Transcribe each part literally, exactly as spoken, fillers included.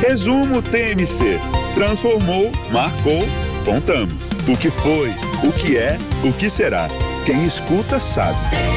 Resumo T M C. Transformou, marcou, contamos. O que foi, o que é, o que será. Quem escuta sabe.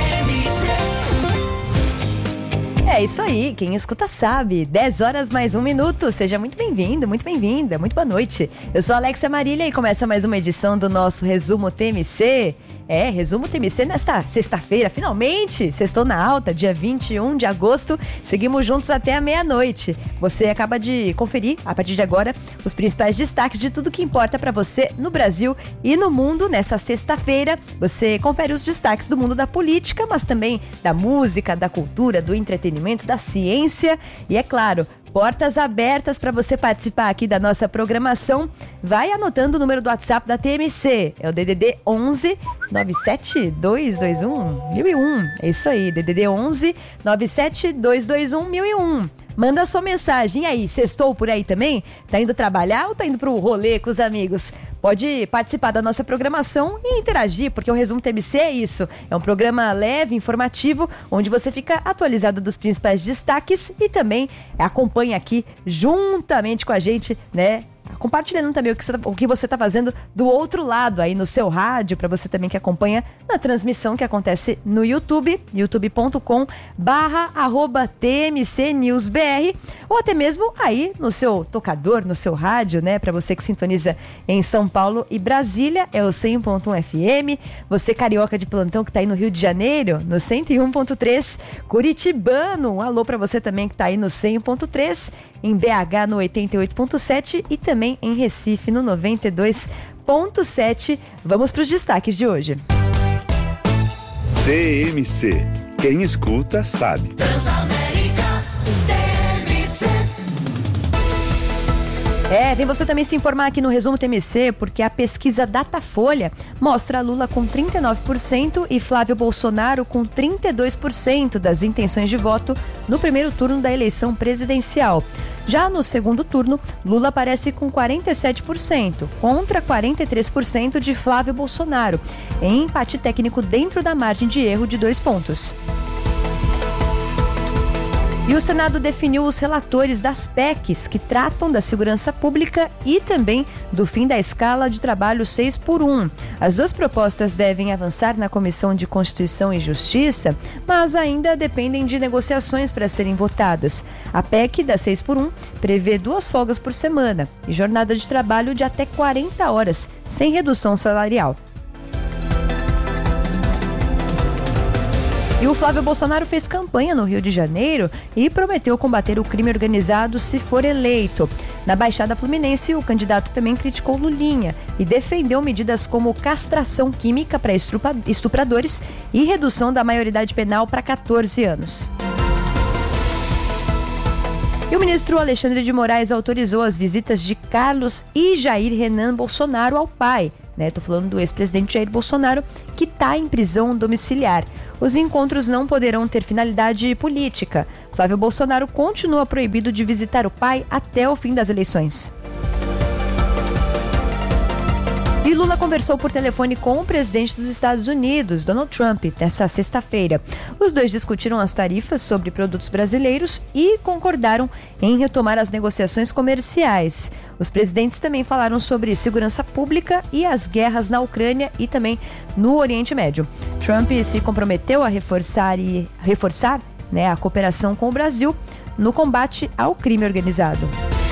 É isso aí, quem escuta sabe. dez horas mais um minuto. Seja muito bem-vindo, muito bem-vinda, muito boa noite. Eu sou a Alexia Marília e começa mais uma edição do nosso Resumo T M C. É, Resumo T M C nesta sexta-feira, finalmente, sextou na alta, dia vinte e um de agosto, seguimos juntos até a meia-noite. Você acaba de conferir, a partir de agora, os principais destaques de tudo que importa para você no Brasil e no mundo. Nessa sexta-feira, você confere os destaques do mundo da política, mas também da música, da cultura, do entretenimento, da ciência e, é claro, portas abertas para você participar aqui da nossa programação. Vai anotando o número do WhatsApp da T M C. É o D D D onze nove sete dois dois um mil e um. É isso aí, D D D onze nove sete dois dois um mil e um. Manda a sua mensagem. E aí, sextou por aí também? Tá indo trabalhar ou tá indo pro rolê com os amigos? Pode participar da nossa programação e interagir, porque o Resumo T M C é isso. É um programa leve, informativo, onde você fica atualizado dos principais destaques e também acompanha aqui juntamente com a gente, né? Compartilhando também o que, você, o que você está fazendo do outro lado aí no seu rádio, para você também que acompanha na transmissão que acontece no YouTube, youtube ponto com barra arroba T M C News B R, ou até mesmo aí no seu tocador, no seu rádio, né? Para você que sintoniza em São Paulo e Brasília, é o cem ponto um F M. Você carioca de plantão que está aí no Rio de Janeiro, no cento e um ponto três. Curitibano, um alô para você também que está aí no cem ponto três. Em B H no oitenta e oito ponto sete e também em Recife no noventa e dois ponto sete. Vamos para os destaques de hoje. T M C. Quem escuta sabe. É, vem você também se informar aqui no Resumo T M C, porque a pesquisa Datafolha mostra Lula com trinta e nove por cento e Flávio Bolsonaro com trinta e dois por cento das intenções de voto no primeiro turno da eleição presidencial. Já no segundo turno, Lula aparece com quarenta e sete por cento, contra quarenta e três por cento de Flávio Bolsonaro, em empate técnico dentro da margem de erro de dois pontos. E o Senado definiu os relatores das P E Cs que tratam da segurança pública e também do fim da escala de trabalho seis por um. As duas propostas devem avançar na Comissão de Constituição e Justiça, mas ainda dependem de negociações para serem votadas. A P E C da seis por um prevê duas folgas por semana e jornada de trabalho de até quarenta horas, sem redução salarial. E o Flávio Bolsonaro fez campanha no Rio de Janeiro e prometeu combater o crime organizado se for eleito. Na Baixada Fluminense, o candidato também criticou Lulinha e defendeu medidas como castração química para estupradores e redução da maioridade penal para catorze anos. E o ministro Alexandre de Moraes autorizou as visitas de Carlos e Jair Renan Bolsonaro ao pai. Estou né? falando do ex-presidente Jair Bolsonaro, que está em prisão domiciliar. Os encontros não poderão ter finalidade política. Flávio Bolsonaro continua proibido de visitar o pai até o fim das eleições. E Lula conversou por telefone com o presidente dos Estados Unidos, Donald Trump, nesta sexta-feira. Os dois discutiram as tarifas sobre produtos brasileiros e concordaram em retomar as negociações comerciais. Os presidentes também falaram sobre segurança pública e as guerras na Ucrânia e também no Oriente Médio. Trump se comprometeu a reforçar, e, reforçar né, a cooperação com o Brasil no combate ao crime organizado.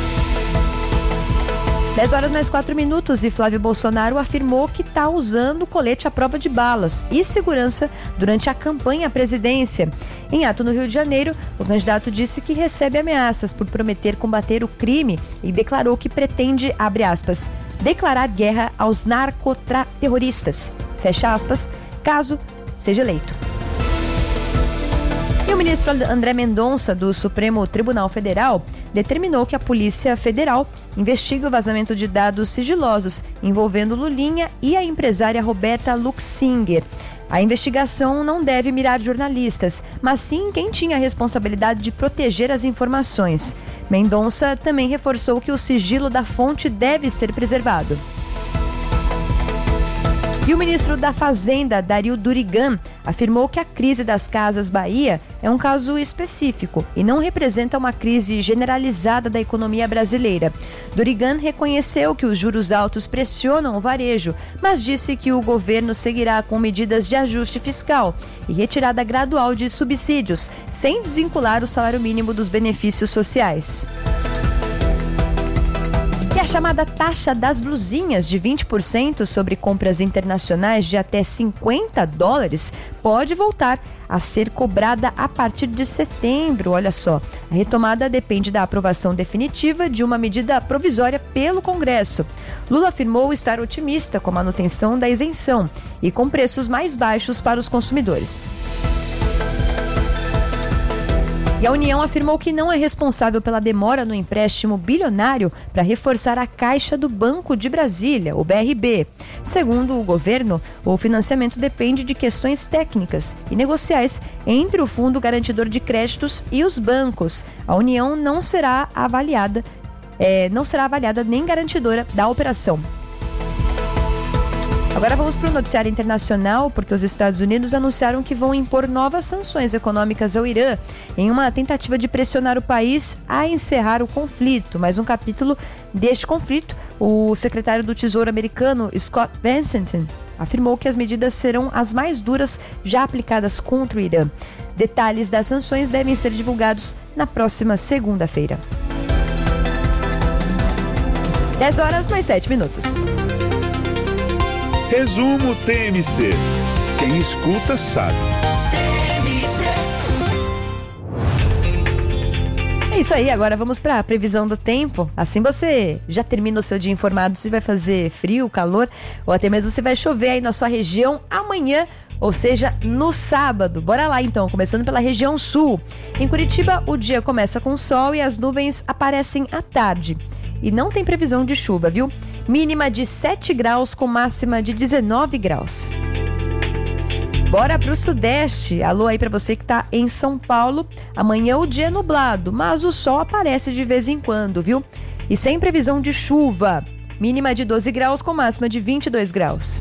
dez horas mais quatro minutos e Flávio Bolsonaro afirmou que está usando colete à prova de balas e segurança durante a campanha à presidência. Em ato no Rio de Janeiro, o candidato disse que recebe ameaças por prometer combater o crime e declarou que pretende, abre aspas, declarar guerra aos narcoterroristas, fecha aspas, caso seja eleito. E o ministro André Mendonça, do Supremo Tribunal Federal, determinou que a Polícia Federal investigue o vazamento de dados sigilosos envolvendo Lulinha e a empresária Roberta Luxinger. A investigação não deve mirar jornalistas, mas sim quem tinha a responsabilidade de proteger as informações. Mendonça também reforçou que o sigilo da fonte deve ser preservado. E o ministro da Fazenda, Dario Durigan, afirmou que a crise das Casas Bahia é um caso específico e não representa uma crise generalizada da economia brasileira. Durigan reconheceu que os juros altos pressionam o varejo, mas disse que o governo seguirá com medidas de ajuste fiscal e retirada gradual de subsídios, sem desvincular o salário mínimo dos benefícios sociais. E a chamada taxa das blusinhas de vinte por cento sobre compras internacionais de até cinquenta dólares pode voltar a ser cobrada a partir de setembro. Olha só, a retomada depende da aprovação definitiva de uma medida provisória pelo Congresso. Lula afirmou estar otimista com a manutenção da isenção e com preços mais baixos para os consumidores. E a União afirmou que não é responsável pela demora no empréstimo bilionário para reforçar a Caixa do Banco de Brasília, o B R B. Segundo o governo, o financiamento depende de questões técnicas e negociais entre o Fundo Garantidor de Créditos e os bancos. A União não será avaliada, é, não será avaliada nem garantidora da operação. Agora vamos para o noticiário internacional, porque os Estados Unidos anunciaram que vão impor novas sanções econômicas ao Irã em uma tentativa de pressionar o país a encerrar o conflito. Mais um capítulo deste conflito, o secretário do Tesouro americano, Scott Bessent, afirmou que as medidas serão as mais duras já aplicadas contra o Irã. Detalhes das sanções devem ser divulgados na próxima segunda-feira. dez horas mais sete minutos. Resumo T M C. Quem escuta sabe. É isso aí, agora vamos para a previsão do tempo. Assim você já termina o seu dia informado se vai fazer frio, calor ou até mesmo se vai chover aí na sua região amanhã, ou seja, no sábado. Bora lá então, começando pela região sul. Em Curitiba, o dia começa com sol e as nuvens aparecem à tarde. E não tem previsão de chuva, viu? Mínima de sete graus com máxima de dezenove graus. Bora pro sudeste. Alô aí pra você que tá em São Paulo. Amanhã o dia é nublado, mas o sol aparece de vez em quando, viu? E sem previsão de chuva. Mínima de doze graus com máxima de vinte e dois graus.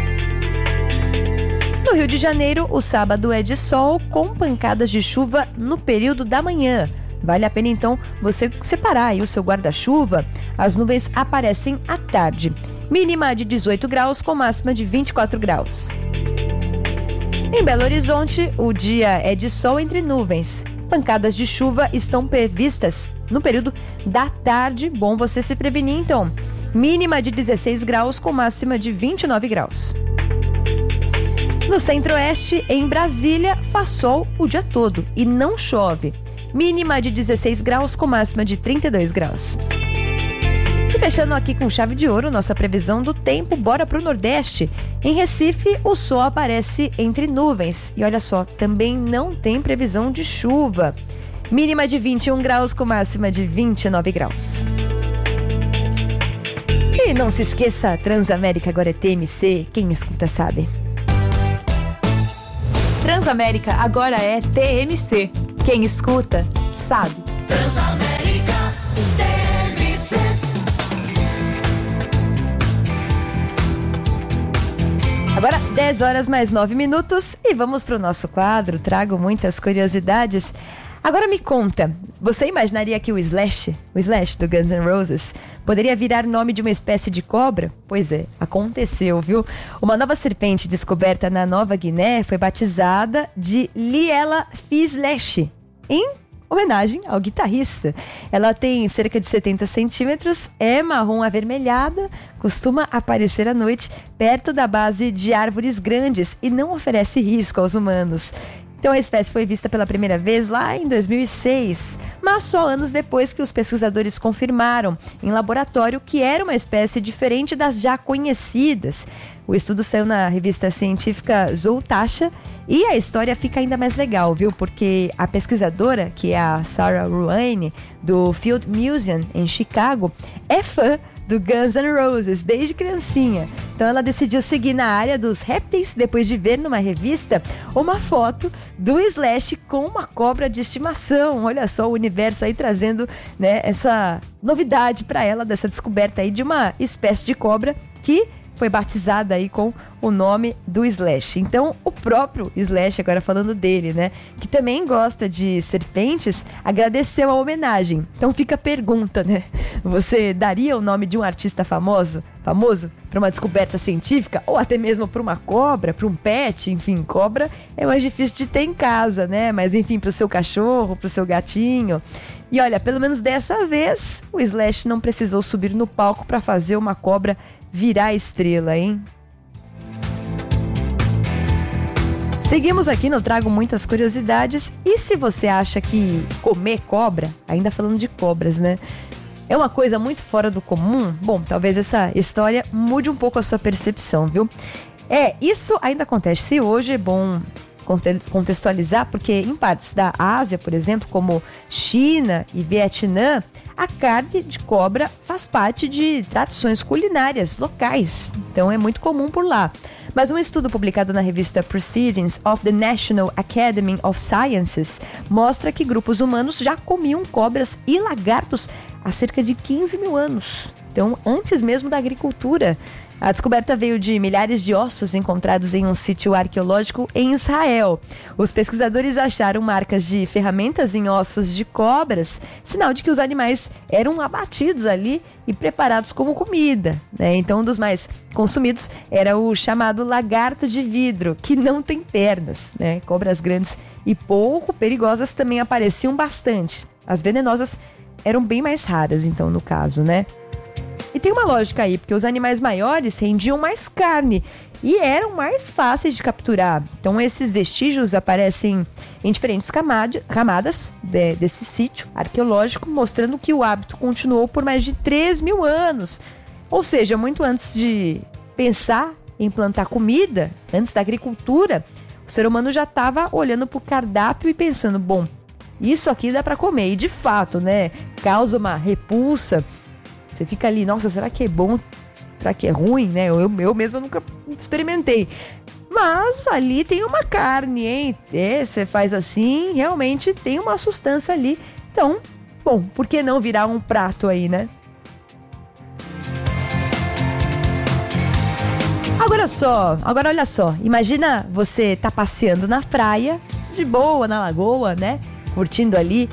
No Rio de Janeiro, o sábado é de sol com pancadas de chuva no período da manhã. Vale a pena então você separar aí o seu guarda-chuva. As nuvens aparecem à tarde. Mínima de dezoito graus com máxima de vinte e quatro graus. Em Belo Horizonte, o dia é de sol entre nuvens. Pancadas de chuva estão previstas no período da tarde. Bom você se prevenir então. Mínima de dezesseis graus com máxima de vinte e nove graus. No centro-oeste, em Brasília, faz sol o dia todo e não chove. Mínima de dezesseis graus com máxima de trinta e dois graus. E fechando aqui com chave de ouro, nossa previsão do tempo, bora pro Nordeste. Em Recife, o sol aparece entre nuvens. E olha só, também não tem previsão de chuva. Mínima de vinte e um graus com máxima de vinte e nove graus. E não se esqueça, Transamérica agora é T M C, quem escuta sabe. Transamérica agora é T M C. Quem escuta, sabe. Transamérica, T M C. Agora, dez horas mais nove minutos e vamos para o nosso quadro. Trago muitas curiosidades. Agora me conta, você imaginaria que o Slash, o Slash do Guns N' Roses, poderia virar nome de uma espécie de cobra? Pois é, aconteceu, viu? Uma nova serpente descoberta na Nova Guiné foi batizada de Liela Fislash, em homenagem ao guitarrista. Ela tem cerca de setenta centímetros, é marrom avermelhada, costuma aparecer à noite perto da base de árvores grandes e não oferece risco aos humanos. Então a espécie foi vista pela primeira vez lá em dois mil e seis, mas só anos depois que os pesquisadores confirmaram em laboratório que era uma espécie diferente das já conhecidas. O estudo saiu na revista científica Zootasha e a história fica ainda mais legal, viu? Porque a pesquisadora, que é a Sarah Ruane, do Field Museum em Chicago, é fã do Guns N' Roses desde criancinha. Então ela decidiu seguir na área dos répteis depois de ver numa revista uma foto do Slash com uma cobra de estimação. Olha só o universo aí trazendo, né, essa novidade para ela, dessa descoberta aí de uma espécie de cobra que foi batizada aí com o nome do Slash. Então, o próprio Slash, agora falando dele, né, que também gosta de serpentes, agradeceu a homenagem. Então fica a pergunta, né? Você daria o nome de um artista famoso, famoso para uma descoberta científica, ou até mesmo para uma cobra, para um pet? Enfim, cobra é mais difícil de ter em casa, né? Mas enfim, para o seu cachorro, para o seu gatinho. E olha, pelo menos dessa vez, o Slash não precisou subir no palco para fazer uma cobra virar estrela, hein? Seguimos aqui no Trago Muitas Curiosidades. E se você acha que comer cobra, ainda falando de cobras, né, é uma coisa muito fora do comum, bom, talvez essa história mude um pouco a sua percepção, viu? É, isso ainda acontece hoje, é bom contextualizar, porque em partes da Ásia, por exemplo, como China e Vietnã, a carne de cobra faz parte de tradições culinárias locais, então é muito comum por lá. Mas um estudo publicado na revista Proceedings of the National Academy of Sciences mostra que grupos humanos já comiam cobras e lagartos há cerca de quinze mil anos. Então, antes mesmo da agricultura. A descoberta veio de milhares de ossos encontrados em um sítio arqueológico em Israel. Os pesquisadores acharam marcas de ferramentas em ossos de cobras, sinal de que os animais eram abatidos ali e preparados como comida, né? Então, um dos mais consumidos era o chamado lagarto de vidro, que não tem pernas, né? Cobras grandes e pouco perigosas também apareciam bastante. As venenosas eram bem mais raras, então, no caso, né? E tem uma lógica aí, porque os animais maiores rendiam mais carne e eram mais fáceis de capturar. Então esses vestígios aparecem em diferentes camad- camadas de, desse sítio arqueológico, mostrando que o hábito continuou por mais de três mil anos. Ou seja, muito antes de pensar em plantar comida, antes da agricultura, o ser humano já estava olhando para o cardápio e pensando, bom, isso aqui dá para comer. E de fato, né, causa uma repulsa. Você fica ali, nossa, será que é bom? Será que é ruim, né? Eu, eu mesma nunca experimentei. Mas ali tem uma carne, hein? É, você faz assim, realmente tem uma sustância ali. Então, bom, por que não virar um prato aí, né? Agora só, agora olha só. Imagina você tá passeando na praia, de boa, na lagoa, né? Curtindo ali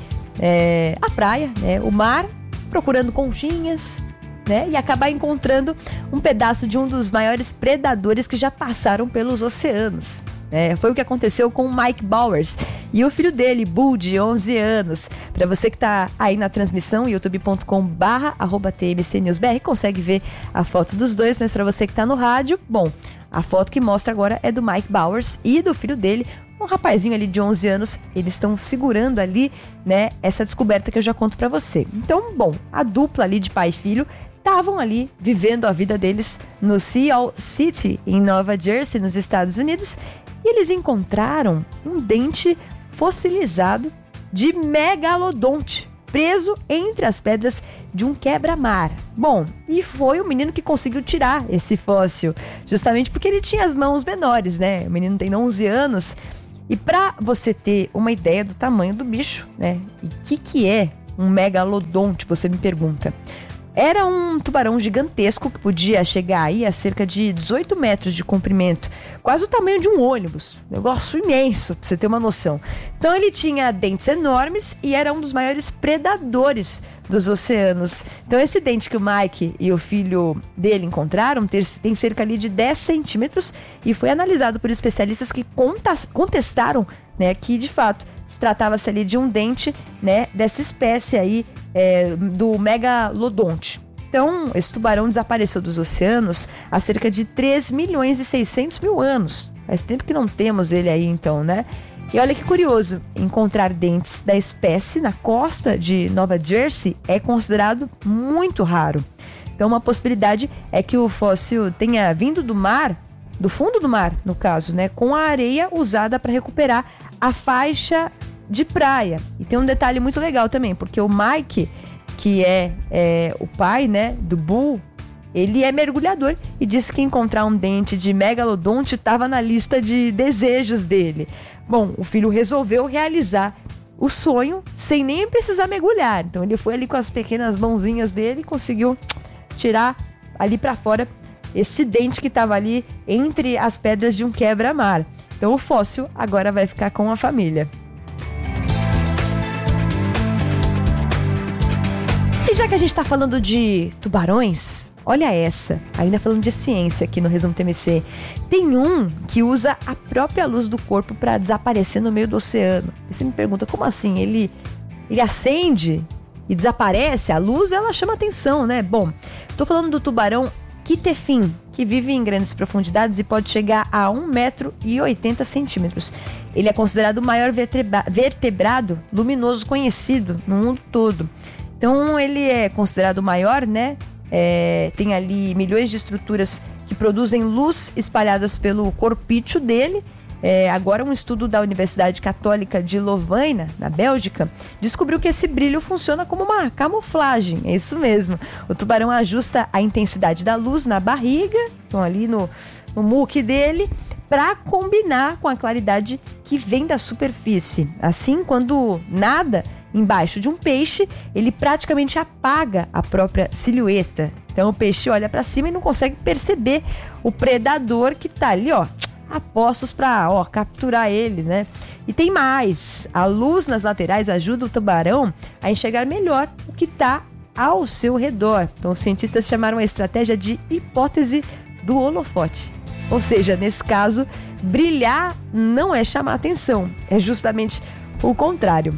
é, a praia, né? O mar, procurando conchinhas, né? E acabar encontrando um pedaço de um dos maiores predadores que já passaram pelos oceanos. É, foi o que aconteceu com o Mike Bowers e o filho dele, Bull, de onze anos. Para você que tá aí na transmissão, youtube ponto com barra arroba T M C News B R, consegue ver a foto dos dois, mas para você que tá no rádio, bom, a foto que mostra agora é do Mike Bowers e do filho dele, um rapazinho ali de onze anos. Eles estão segurando ali, né, essa descoberta que eu já conto pra você. Então, bom, a dupla ali de pai e filho estavam ali vivendo a vida deles no Seal City, em Nova Jersey, nos Estados Unidos, e eles encontraram um dente fossilizado de megalodonte, preso entre as pedras de um quebra-mar. Bom, e foi o menino que conseguiu tirar esse fóssil, justamente porque ele tinha as mãos menores, né? O menino tem onze anos. E para você ter uma ideia do tamanho do bicho, né? E o que, que é um megalodonte, você me pergunta. Era um tubarão gigantesco que podia chegar aí a cerca de dezoito metros de comprimento, quase o tamanho de um ônibus, negócio imenso, pra você ter uma noção. Então ele tinha dentes enormes e era um dos maiores predadores dos oceanos. Então esse dente que o Mike e o filho dele encontraram tem cerca ali de dez centímetros e foi analisado por especialistas que contestaram, né, que de fato se tratava-se ali de um dente, né, dessa espécie aí, é, do megalodonte. Então, esse tubarão desapareceu dos oceanos há cerca de três milhões e seiscentos mil anos. Faz tempo que não temos ele aí, então, né? E olha que curioso, encontrar dentes da espécie na costa de Nova Jersey é considerado muito raro. Então, uma possibilidade é que o fóssil tenha vindo do mar, do fundo do mar, no caso, né, com a areia usada para recuperar a faixa de praia. E tem um detalhe muito legal também, porque o Mike, que é, é o pai, né, do Bull, ele é mergulhador e disse que encontrar um dente de megalodonte estava na lista de desejos dele. Bom, o filho resolveu realizar o sonho sem nem precisar mergulhar. Então ele foi ali com as pequenas mãozinhas dele e conseguiu tirar ali para fora esse dente que estava ali entre as pedras de um quebra-mar. Então o fóssil agora vai ficar com a família. E já que a gente está falando de tubarões, olha essa, ainda falando de ciência aqui no Resumo T M C. Tem um que usa a própria luz do corpo para desaparecer no meio do oceano. E você me pergunta, como assim? Ele, ele acende e desaparece? A luz, ela chama atenção, né? Bom, estou falando do tubarão Kitefin, que vive em grandes profundidades e pode chegar a um metro e oitenta centímetros. Ele é considerado o maior vertebra- vertebrado luminoso conhecido no mundo todo. Então ele é considerado o maior, né? É, tem ali milhões de estruturas que produzem luz espalhadas pelo corpício dele. É, agora um estudo da Universidade Católica de Louvain, na Bélgica, descobriu que esse brilho funciona como uma camuflagem. É isso mesmo. O tubarão ajusta a intensidade da luz na barriga, então ali no, no muque dele, para combinar com a claridade que vem da superfície. Assim, quando nada embaixo de um peixe, ele praticamente apaga a própria silhueta. Então o peixe olha para cima e não consegue perceber o predador que está ali, ó, a postos para, ó, capturar ele, né? E tem mais, a luz nas laterais ajuda o tubarão a enxergar melhor o que está ao seu redor. Então os cientistas chamaram a estratégia de hipótese do holofote. Ou seja, nesse caso, brilhar não é chamar atenção, é justamente o contrário.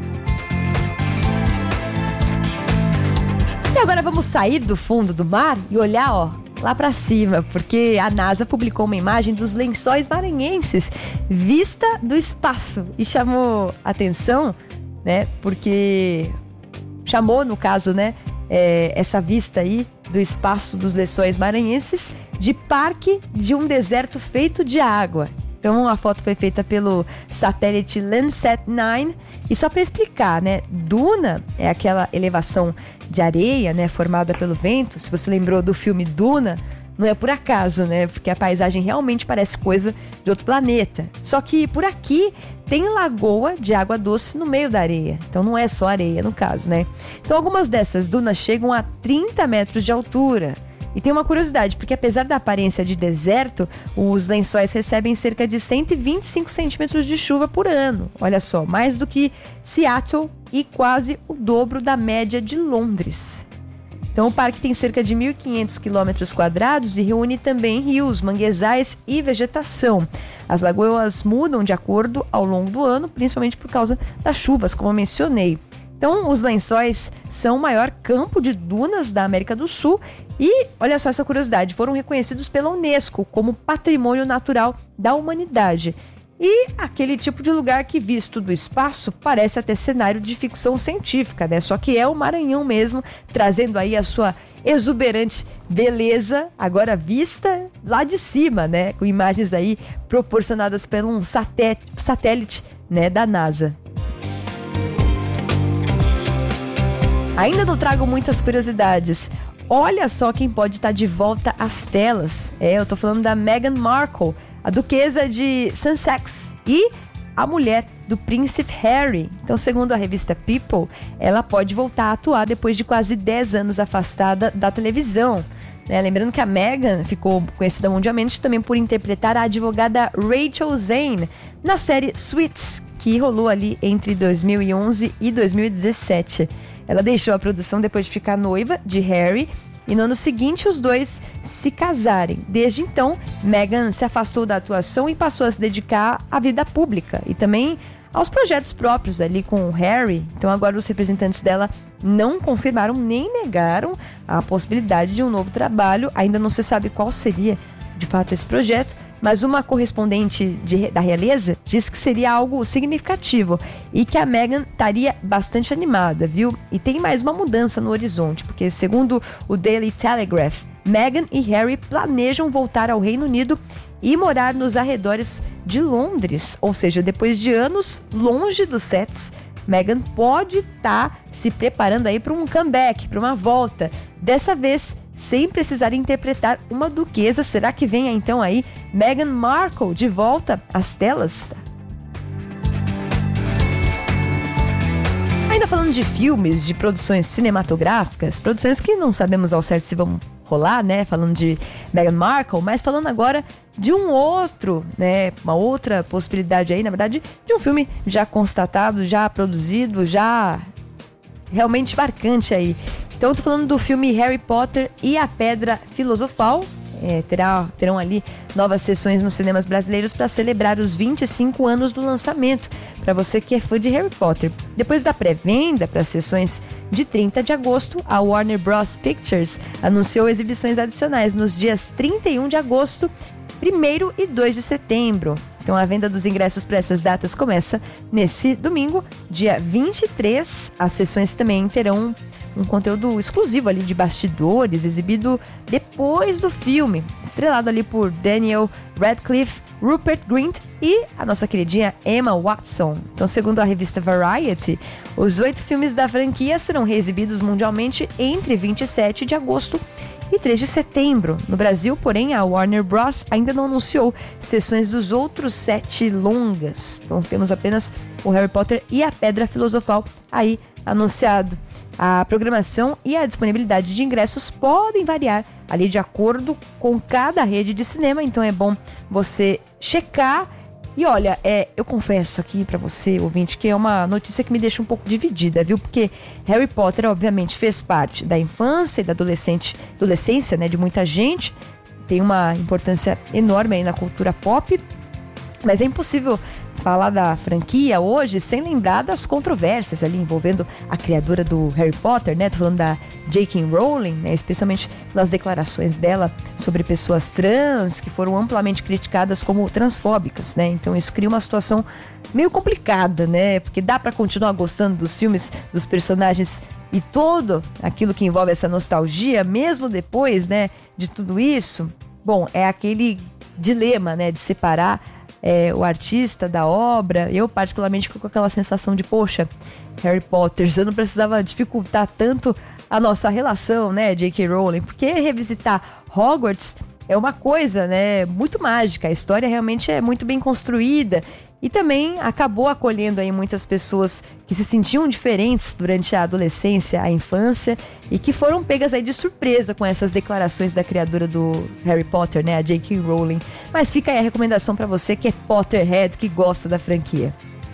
E agora vamos sair do fundo do mar e olhar, ó, lá para cima, porque a NASA publicou uma imagem dos lençóis maranhenses, vista do espaço, e chamou atenção, né? Porque chamou, no caso, né, é, essa vista aí do espaço dos lençóis maranhenses de parque de um deserto feito de água. Então a foto foi feita pelo satélite Landsat nove. E só para explicar, né, duna é aquela elevação de areia, né, formada pelo vento. Se você lembrou do filme Duna, não é por acaso, né, porque a paisagem realmente parece coisa de outro planeta. Só que por aqui tem lagoa de água doce no meio da areia. Então não é só areia no caso, né. Então algumas dessas dunas chegam a trinta metros de altura. E tem uma curiosidade, porque apesar da aparência de deserto, os lençóis recebem cerca de cento e vinte e cinco centímetros de chuva por ano. Olha só, mais do que Seattle e quase o dobro da média de Londres. Então o parque tem cerca de mil e quinhentos quilômetros quadrados e reúne também rios, manguezais e vegetação. As lagoas mudam de acordo ao longo do ano, principalmente por causa das chuvas, como eu mencionei. Então, os lençóis são o maior campo de dunas da América do Sul e, olha só essa curiosidade, foram reconhecidos pela Unesco como Patrimônio Natural da Humanidade. E aquele tipo de lugar que, visto do espaço, parece até cenário de ficção científica, né? Só que é o Maranhão mesmo, trazendo aí a sua exuberante beleza, agora vista lá de cima, né? Com imagens aí proporcionadas por um satélite, satélite, né, da NASA. Ainda não trago muitas curiosidades. Olha só quem pode estar de volta às telas. É, eu tô falando da Meghan Markle, a duquesa de Sussex e a mulher do príncipe Harry. Então, segundo a revista People, ela pode voltar a atuar depois de quase dez anos afastada da televisão. Né? Lembrando que a Meghan ficou conhecida mundialmente também por interpretar a advogada Rachel Zane na série Suits, que rolou ali entre dois mil e onze e dois mil e dezessete. Ela deixou a produção depois de ficar noiva de Harry e no ano seguinte os dois se casarem. Desde então, Meghan se afastou da atuação e passou a se dedicar à vida pública e também aos projetos próprios ali com o Harry. Então agora os representantes dela não confirmaram nem negaram a possibilidade de um novo trabalho. Ainda não se sabe qual seria de fato esse projeto, mas uma correspondente de, da realeza disse que seria algo significativo e que a Meghan estaria bastante animada, viu? E tem mais uma mudança no horizonte, porque segundo o Daily Telegraph, Meghan e Harry planejam voltar ao Reino Unido e morar nos arredores de Londres, ou seja, depois de anos longe dos sets, Meghan pode estar tá se preparando aí para um comeback, para uma volta, dessa vez sem precisar interpretar uma duquesa. Será que vem então aí Meghan Markle de volta às telas? Ainda falando de filmes, de produções cinematográficas, produções que não sabemos ao certo se vão rolar, né? Falando de Meghan Markle, mas falando agora de um outro, né? Uma outra possibilidade aí, na verdade, de um filme já constatado, já produzido, já realmente marcante aí. Então eu tô falando do filme Harry Potter e a Pedra Filosofal. É, terá, terão ali novas sessões nos cinemas brasileiros para celebrar os vinte e cinco anos do lançamento, para você que é fã de Harry Potter. Depois da pré-venda para as sessões de trinta de agosto, a Warner Bros. Pictures anunciou exibições adicionais nos dias trinta e um de agosto, primeiro e dois de setembro. Então a venda dos ingressos para essas datas começa nesse domingo, dia vinte e três. As sessões também terão um conteúdo exclusivo ali de bastidores, exibido depois do filme, estrelado ali por Daniel Radcliffe, Rupert Grint e a nossa queridinha Emma Watson. Então, segundo a revista Variety, os oito filmes da franquia serão reexibidos mundialmente entre vinte e sete de agosto e três de setembro. No Brasil, porém, a Warner Bros. Ainda não anunciou sessões dos outros sete longas. Então, temos apenas o Harry Potter e a Pedra Filosofal aí anunciado. A programação e a disponibilidade de ingressos podem variar ali de acordo com cada rede de cinema, então é bom você checar. E olha, é, eu confesso aqui pra você, ouvinte, que é uma notícia que me deixa um pouco dividida, viu? Porque Harry Potter, obviamente, fez parte da infância e da adolescente, adolescência, né, de muita gente, tem uma importância enorme aí na cultura pop, mas é impossível falar da franquia hoje sem lembrar das controvérsias ali envolvendo a criadora do Harry Potter, né? Tô falando da J K Rowling, né? Especialmente pelas declarações dela sobre pessoas trans que foram amplamente criticadas como transfóbicas, né? Então isso cria uma situação meio complicada, né? Porque dá pra continuar gostando dos filmes, dos personagens e todo aquilo que envolve essa nostalgia, mesmo depois, né, de tudo isso. Bom, é aquele dilema, né, de separar É, o artista da obra. Eu particularmente fico com aquela sensação de, poxa, Harry Potter, eu não precisava dificultar tanto a nossa relação, né, J K Rowling, porque revisitar Hogwarts é uma coisa, né, muito mágica, a história realmente é muito bem construída e também acabou acolhendo aí muitas pessoas que se sentiam diferentes durante a adolescência, a infância e que foram pegas aí de surpresa com essas declarações da criadora do Harry Potter, né, a J K Rowling. Mas fica aí a recomendação para você que é Potterhead, que gosta da franquia.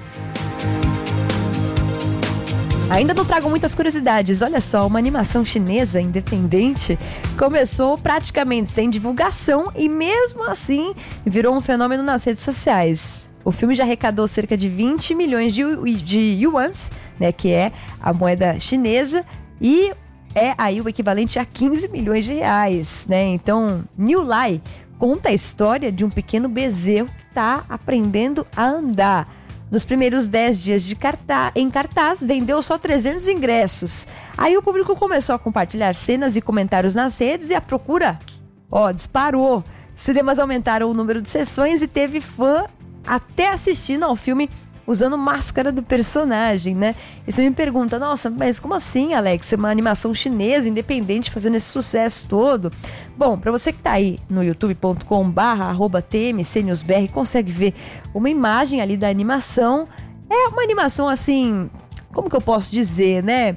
Ainda não trago muitas curiosidades. Olha só, uma animação chinesa independente começou praticamente sem divulgação e mesmo assim virou um fenômeno nas redes sociais. O filme já arrecadou cerca de vinte milhões de, de yuans, né, que é a moeda chinesa, e é aí o equivalente a quinze milhões de reais, né? Então, New Lai conta a história de um pequeno bezerro que está aprendendo a andar. Nos primeiros dez dias de cartaz, em cartaz, vendeu só trezentos ingressos. Aí o público começou a compartilhar cenas e comentários nas redes e a procura, ó, disparou. Cinemas aumentaram o número de sessões e teve fã até assistindo ao filme usando máscara do personagem, né? E você me pergunta, nossa, mas como assim, Alex? É uma animação chinesa, independente, fazendo esse sucesso todo? Bom, para você que tá aí no youtube ponto com barra arroba T M C News B R, consegue ver uma imagem ali da animação. É uma animação assim, como que eu posso dizer, né?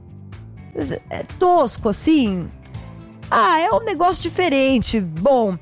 É tosco, assim. Ah, é um negócio diferente. Bom,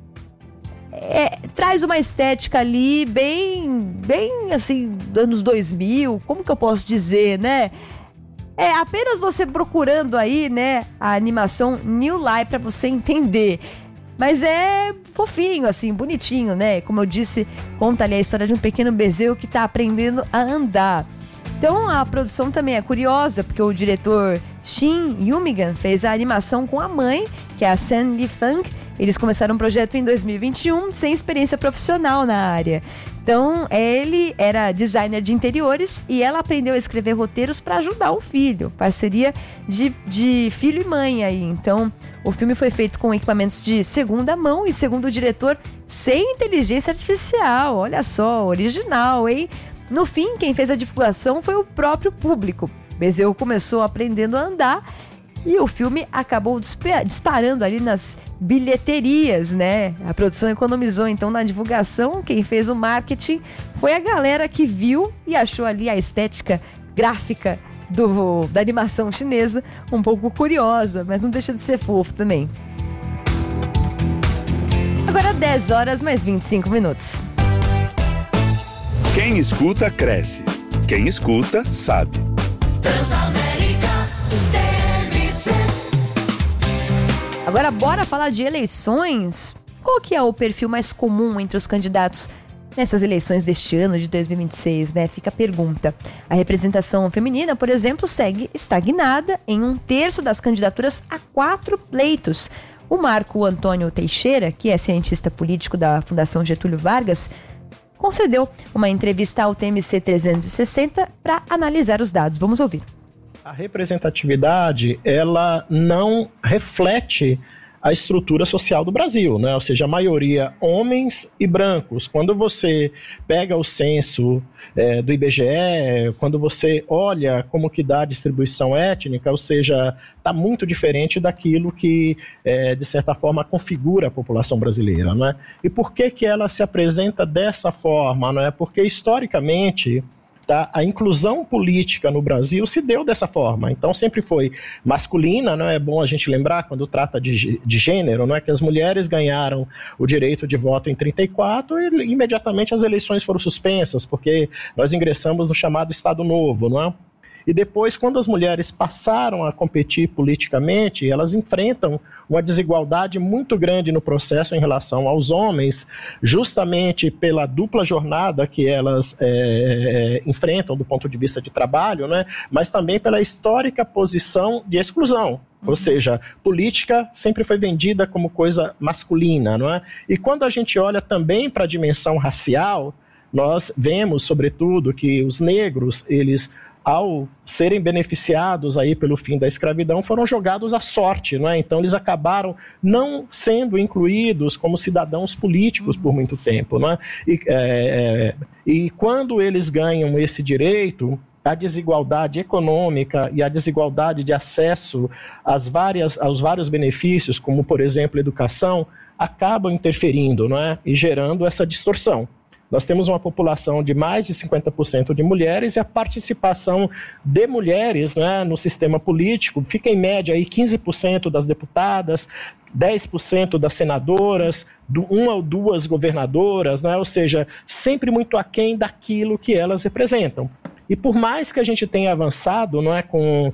É, traz uma estética ali bem, bem assim, anos dois mil, como que eu posso dizer, né? É apenas você procurando aí, né, a animação New Lai para você entender. Mas é fofinho, assim, bonitinho, né? Como eu disse, conta ali a história de um pequeno bezerro que tá aprendendo a andar. Então a produção também é curiosa, porque o diretor Shin Yumigan fez a animação com a mãe, que é a Sandy Funk. Eles começaram um projeto em dois mil e vinte e um, sem experiência profissional na área. Então, ele era designer de interiores e ela aprendeu a escrever roteiros para ajudar o filho. Parceria de, de filho e mãe aí. Então, o filme foi feito com equipamentos de segunda mão e, segundo o diretor, sem inteligência artificial. Olha só, original, hein? No fim, quem fez a divulgação foi o próprio público. Bezerro começou aprendendo a andar e o filme acabou disparando ali nas bilheterias, né? A produção economizou então na divulgação. Quem fez o marketing foi a galera que viu e achou ali a estética gráfica do, da animação chinesa um pouco curiosa, mas não deixa de ser fofo também. Agora dez horas mais vinte e cinco minutos. Quem escuta, cresce. Quem escuta, sabe. Transamérica T M C. Agora bora falar de eleições. Qual que é o perfil mais comum entre os candidatos nessas eleições deste ano de dois mil e vinte e seis, né? Fica a pergunta. A representação feminina, por exemplo, segue estagnada em um terço das candidaturas a quatro pleitos. O Marco Antônio Teixeira, que é cientista político da Fundação Getúlio Vargas, concedeu uma entrevista ao T M C trezentos e sessenta para analisar os dados. Vamos ouvir. A representatividade, ela não reflete a estrutura social do Brasil, né? Ou seja, a maioria homens e brancos. Quando você pega o censo é, do I B G E, quando você olha como que dá a distribuição étnica, ou seja, está muito diferente daquilo que, é, de certa forma, configura a população brasileira, né? E por que que ela se apresenta dessa forma, né? Porque, historicamente, tá, a inclusão política no Brasil se deu dessa forma. Então sempre foi masculina, não é bom a gente lembrar quando trata de, de gênero, não é que as mulheres ganharam o direito de voto em trinta e quatro e imediatamente as eleições foram suspensas, porque nós ingressamos no chamado Estado Novo, não é? E depois, quando as mulheres passaram a competir politicamente, elas enfrentam uma desigualdade muito grande no processo em relação aos homens, justamente pela dupla jornada que elas é, enfrentam do ponto de vista de trabalho, né? Mas também pela histórica posição de exclusão. Ou seja, política sempre foi vendida como coisa masculina, não é? E quando a gente olha também para a dimensão racial, nós vemos, sobretudo, que os negros, eles, ao serem beneficiados aí pelo fim da escravidão, foram jogados à sorte, não é? Então eles acabaram não sendo incluídos como cidadãos políticos por muito tempo, não é? E, é, e quando eles ganham esse direito, a desigualdade econômica e a desigualdade de acesso às várias, aos vários benefícios, como por exemplo educação, acabam interferindo, não é? E gerando essa distorção. Nós temos uma população de mais de cinquenta por cento de mulheres e a participação de mulheres, né, no sistema político fica em média aí quinze por cento das deputadas, dez por cento das senadoras, uma ou duas governadoras, né, ou seja, sempre muito aquém daquilo que elas representam. E por mais que a gente tenha avançado, não é, com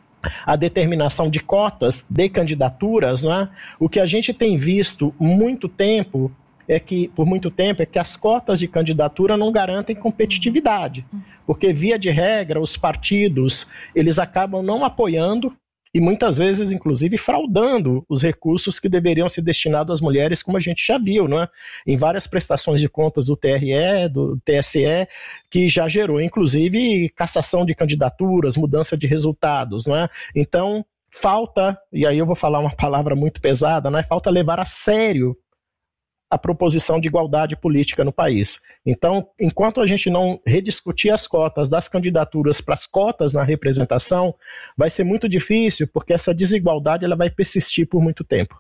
a determinação de cotas de candidaturas, não é, o que a gente tem visto muito tempo é que, por muito tempo, é que as cotas de candidatura não garantem competitividade, porque, via de regra, os partidos, eles acabam não apoiando e, muitas vezes, inclusive, fraudando os recursos que deveriam ser destinados às mulheres, como a gente já viu, não é? Em várias prestações de contas do T R E, do T S E, que já gerou, inclusive, cassação de candidaturas, mudança de resultados, não é? Então, falta, e aí eu vou falar uma palavra muito pesada, não é? Falta levar a sério a proposição de igualdade política no país. Então, enquanto a gente não rediscutir as cotas das candidaturas para as cotas na representação, vai ser muito difícil, porque essa desigualdade ela vai persistir por muito tempo.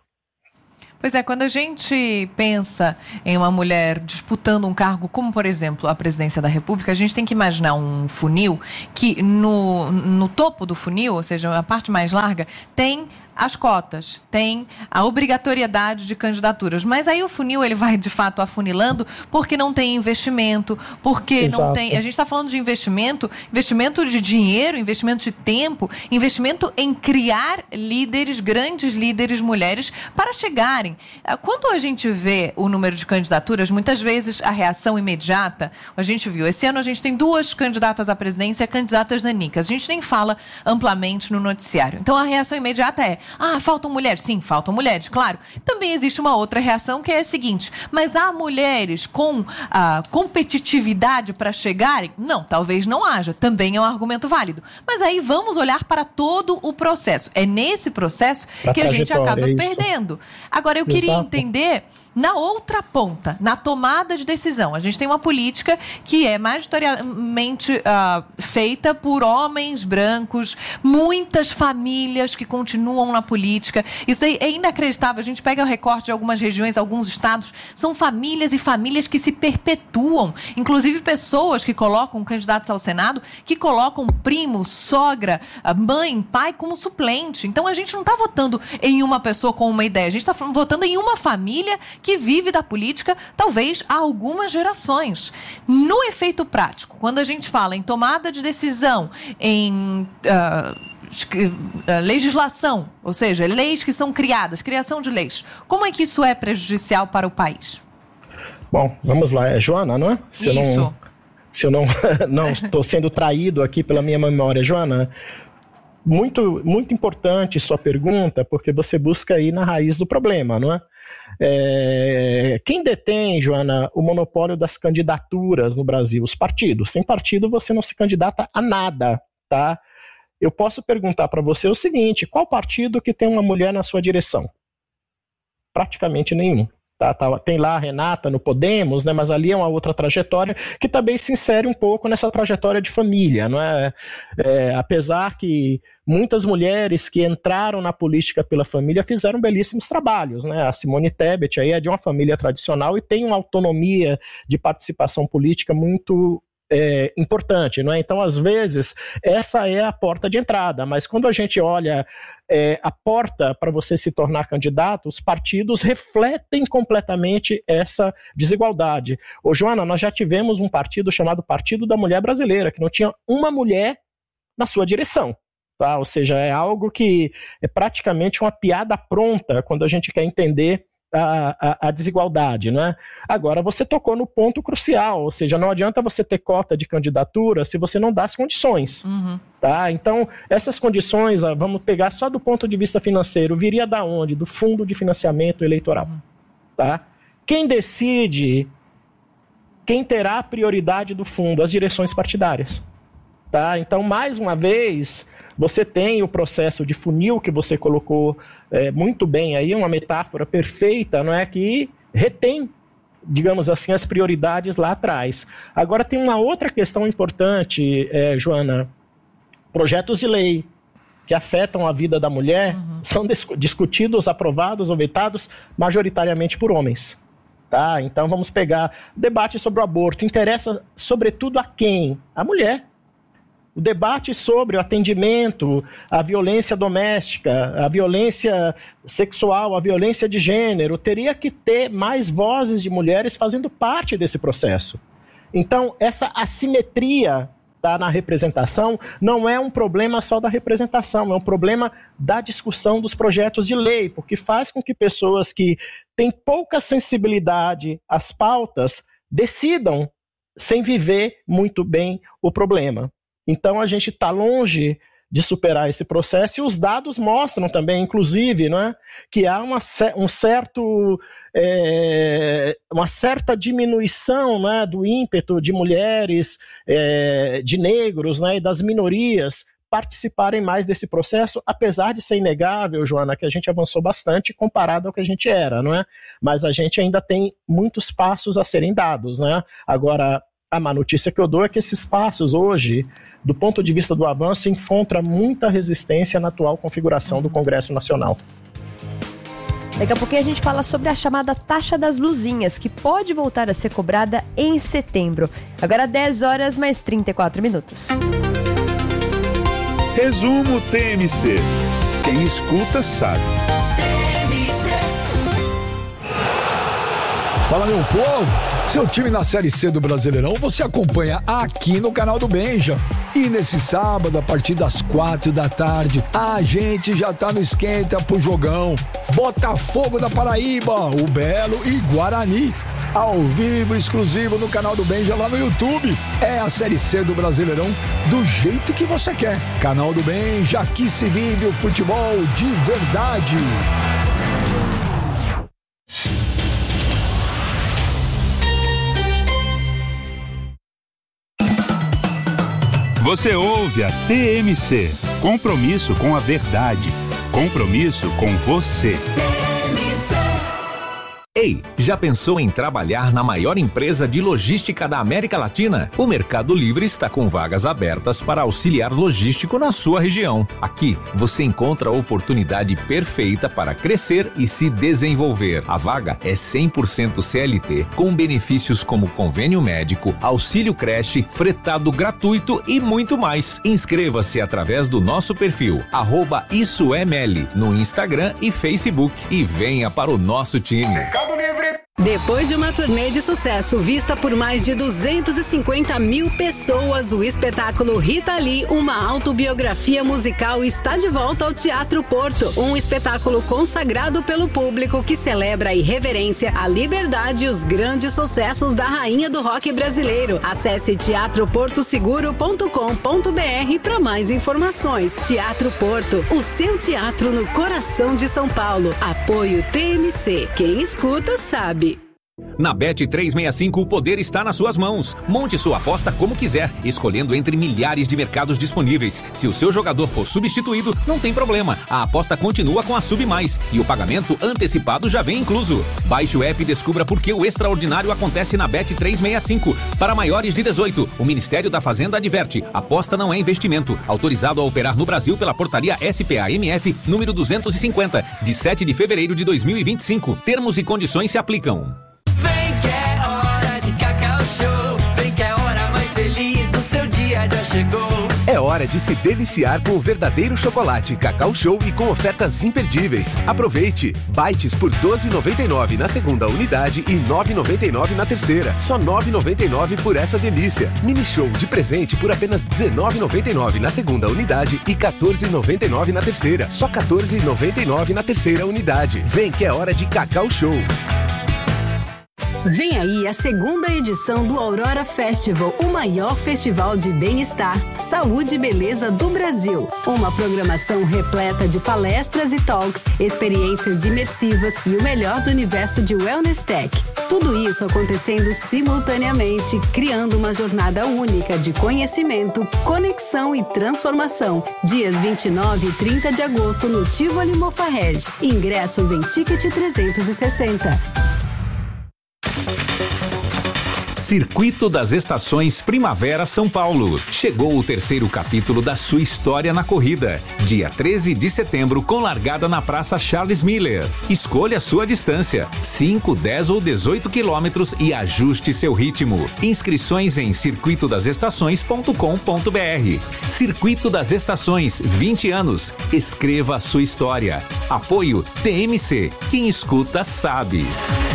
Pois é, quando a gente pensa em uma mulher disputando um cargo como, por exemplo, a presidência da República, a gente tem que imaginar um funil que no, no topo do funil, ou seja, a parte mais larga, tem as cotas, tem a obrigatoriedade de candidaturas, mas aí o funil ele vai de fato afunilando porque não tem investimento, porque Exato. não tem, a gente está falando de investimento, investimento de dinheiro, investimento de tempo, investimento em criar líderes, grandes líderes mulheres para chegarem. Quando a gente vê o número de candidaturas, muitas vezes a reação imediata, a gente viu, esse ano a gente tem duas candidatas à presidência, candidatas nanicas, a gente nem fala amplamente no noticiário, então a reação imediata é ah, faltam mulheres? Sim, faltam mulheres, claro. Também existe uma outra reação que é a seguinte, mas há mulheres com ah, competitividade para chegarem? Não, talvez não haja, também é um argumento válido. Mas aí vamos olhar para todo o processo. É nesse processo pra que a gente acaba é perdendo. Agora, eu queria Exato. entender... Na outra ponta, na tomada de decisão, a gente tem uma política que é majoritariamente uh, feita por homens brancos, muitas famílias que continuam na política. Isso aí é inacreditável. A gente pega o recorte de algumas regiões, alguns estados, são famílias e famílias que se perpetuam. Inclusive pessoas que colocam candidatos ao Senado, que colocam primo, sogra, mãe, pai como suplente. Então a gente não está votando em uma pessoa com uma ideia, a gente está votando em uma família que vive da política talvez há algumas gerações. No efeito prático, quando a gente fala em tomada de decisão, em uh, legislação, ou seja, leis que são criadas, criação de leis, como é que isso é prejudicial para o país? Bom, vamos lá, é Joana, não é? Se isso. Eu não, se eu não não estou sendo traído aqui pela minha memória, Joana, muito, muito importante sua pergunta, porque você busca ir na raiz do problema, não é? É, quem detém, Joana, o monopólio das candidaturas no Brasil? Os partidos. Sem partido você não se candidata a nada, tá? Eu posso perguntar para você o seguinte: qual partido que tem uma mulher na sua direção? Praticamente nenhum. Tá, tá, tem lá a Renata no Podemos, né, mas ali é uma outra trajetória que também se insere um pouco nessa trajetória de família, não é? É, apesar que muitas mulheres que entraram na política pela família fizeram belíssimos trabalhos, né? A Simone Tebet aí é de uma família tradicional e tem uma autonomia de participação política muito É, importante, não é? Então, às vezes, essa é a porta de entrada, mas quando a gente olha é, a porta para você se tornar candidato, os partidos refletem completamente essa desigualdade. Ô, Joana, nós já tivemos um partido chamado Partido da Mulher Brasileira, que não tinha uma mulher na sua direção, tá? Ou seja, é algo que é praticamente uma piada pronta quando a gente quer entender A, a, a desigualdade, né? Agora, você tocou no ponto crucial, ou seja, não adianta você ter cota de candidatura se você não dá as condições, uhum. tá? Então, essas condições, vamos pegar só do ponto de vista financeiro, viria da onde? Do Fundo de Financiamento Eleitoral, uhum. tá? Quem decide, quem terá a prioridade do fundo? As direções partidárias, tá? Então, mais uma vez, você tem o processo de funil que você colocou é, muito bem aí, uma metáfora perfeita, não é? Que retém, digamos assim, as prioridades lá atrás. Agora tem uma outra questão importante, é, Joana. Projetos de lei que afetam a vida da mulher uhum. são discutidos, aprovados ou vetados majoritariamente por homens. Tá? Então vamos pegar o debate sobre o aborto. Interessa sobretudo a quem? A mulher. O debate sobre o atendimento, a violência doméstica, a violência sexual, a violência de gênero, teria que ter mais vozes de mulheres fazendo parte desse processo. Então, essa assimetria tá, na representação não é um problema só da representação, é um problema da discussão dos projetos de lei, porque faz com que pessoas que têm pouca sensibilidade às pautas decidam sem viver muito bem o problema. Então, a gente está longe de superar esse processo e os dados mostram também, inclusive, não é, que há uma, um certo, é, uma certa diminuição, não é, do ímpeto de mulheres, é, de negros, né, e das minorias participarem mais desse processo, apesar de ser inegável, Joana, que a gente avançou bastante comparado ao que a gente era, não é? Mas a gente ainda tem muitos passos a serem dados, né? Agora, a má notícia que eu dou é que esses passos hoje, do ponto de vista do avanço, encontra muita resistência na atual configuração do Congresso Nacional. Daqui a pouquinho a gente fala sobre a chamada taxa das blusinhas, que pode voltar a ser cobrada em setembro. Agora dez horas mais trinta e quatro minutos. Resumo T M C. Quem escuta sabe. Fala, meu povo! Seu time na Série C do Brasileirão você acompanha aqui no canal do Benja. E nesse sábado, a partir das quatro da tarde, a gente já tá no esquenta pro jogão. Botafogo da Paraíba, o Belo e Guarani. Ao vivo, exclusivo no canal do Benja lá no YouTube. É a Série C do Brasileirão do jeito que você quer. Canal do Benja, aqui se vive o futebol de verdade. Você ouve a T M C. Compromisso com a verdade. Compromisso com você. Ei, já pensou em trabalhar na maior empresa de logística da América Latina? O Mercado Livre está com vagas abertas para auxiliar logístico na sua região. Aqui, você encontra a oportunidade perfeita para crescer e se desenvolver. A vaga é cem por cento C L T, com benefícios como convênio médico, auxílio creche, fretado gratuito e muito mais. Inscreva-se através do nosso perfil, arroba Isso é Meli, no Instagram e Facebook, e venha para o nosso time. Mercado Livre Depois de uma turnê de sucesso vista por mais de duzentos e cinquenta mil pessoas, o espetáculo Rita Lee, uma autobiografia musical, está de volta ao Teatro Porto. Um espetáculo consagrado pelo público que celebra a irreverência, a liberdade e os grandes sucessos da rainha do rock brasileiro. Acesse teatro porto seguro ponto com ponto b r para mais informações. Teatro Porto, o seu teatro no coração de São Paulo. Apoio T M C. Quem escuta sabe. Na Bet trezentos e sessenta e cinco, o poder está nas suas mãos. Monte sua aposta como quiser, escolhendo entre milhares de mercados disponíveis. Se o seu jogador for substituído, não tem problema. A aposta continua com a Sub Mais e o pagamento antecipado já vem incluso. Baixe o app e descubra por que o extraordinário acontece na Bet trezentos e sessenta e cinco. Para maiores de dezoito, o Ministério da Fazenda adverte: aposta não é investimento. Autorizado a operar no Brasil pela portaria S P A M F número duzentos e cinquenta, de sete de fevereiro de dois mil e vinte e cinco. Termos e condições se aplicam. Show, vem que é a hora mais feliz do seu dia já chegou. É hora de se deliciar com o verdadeiro chocolate Cacau Show e com ofertas imperdíveis. Aproveite! Bites por doze reais e noventa e nove centavos na segunda unidade e nove reais e noventa e nove centavos na terceira. Só nove reais e noventa e nove centavos por essa delícia. Mini Show de presente por apenas dezenove reais e noventa e nove centavos na segunda unidade e quatorze reais e noventa e nove centavos na terceira. Só quatorze reais e noventa e nove centavos na terceira unidade. Vem que é hora de Cacau Show. Vem aí a segunda edição do Aurora Festival, o maior festival de bem-estar, saúde e beleza do Brasil. Uma programação repleta de palestras e talks, experiências imersivas e o melhor do universo de Wellness Tech. Tudo isso acontecendo simultaneamente, criando uma jornada única de conhecimento, conexão e transformação. Dias vinte e nove e trinta de agosto no Tivoli Mofarrege. Ingressos em Ticket trezentos e sessenta. Circuito das Estações Primavera São Paulo. Chegou o terceiro capítulo da sua história na corrida. Dia treze de setembro, com largada na Praça Charles Miller. Escolha sua distância, cinco, dez ou dezoito quilômetros e ajuste seu ritmo. Inscrições em circuito das estações ponto com ponto b r. Circuito das Estações, vinte anos. Escreva a sua história. Apoio T M C. Quem escuta sabe.